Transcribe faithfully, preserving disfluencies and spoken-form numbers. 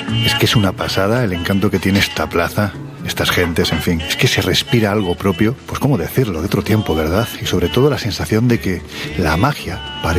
Es que es una pasada el encanto que tiene esta plaza, estas gentes, en fin. Es que se respira algo propio, pues cómo decirlo, de otro tiempo, ¿verdad? Y sobre todo la sensación de que la magia parece